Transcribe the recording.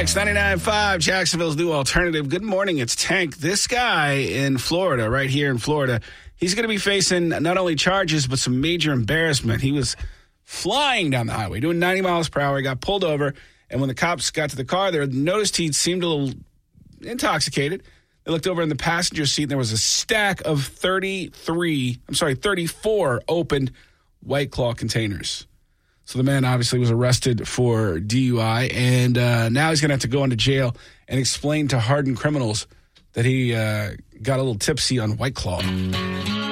X 99.5, Jacksonville's new alternative. Good morning, it's Tank. This guy in Florida, right here in Florida, he's going to be facing not only charges, but some major embarrassment. He was flying down the highway, doing 90 miles per hour. He got pulled over, and when the cops got to the car, they noticed he seemed a little intoxicated. They looked over in the passenger seat, and there was a stack of 34 opened White Claw containers. So the man obviously was arrested for DUI, and now he's going to have to go into jail and explain to hardened criminals that he got a little tipsy on White Claw.